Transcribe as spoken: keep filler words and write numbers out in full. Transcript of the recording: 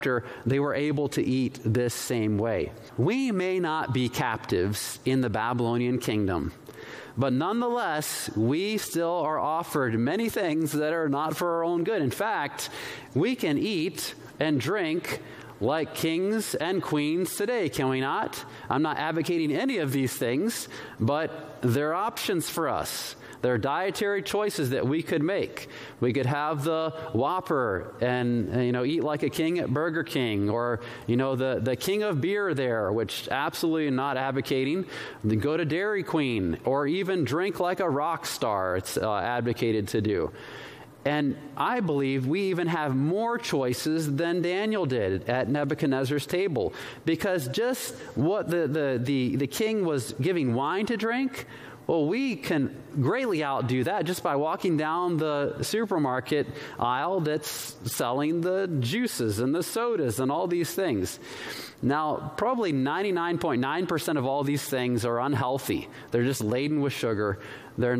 they were able to eat this same way. We may not be captives in the Babylonian kingdom, but nonetheless, we still are offered many things that are not for our own good. In fact, we can eat and drink like kings and queens today, can we not? I'm not advocating any of these things, but they're options for us. There are dietary choices that we could make. We could have the Whopper and, you know, eat like a king at Burger King, or, you know, the, the king of beer there, which absolutely not advocating. Then go to Dairy Queen, or even drink like a rock star, it's uh, advocated to do. And I believe we even have more choices than Daniel did at Nebuchadnezzar's table, because just what the, the, the, the king was giving wine to drink, well, we can greatly outdo that just by walking down the supermarket aisle that's selling the juices and the sodas and all these things. Now, probably ninety-nine point nine percent of all these things are unhealthy. They're just laden with sugar. They're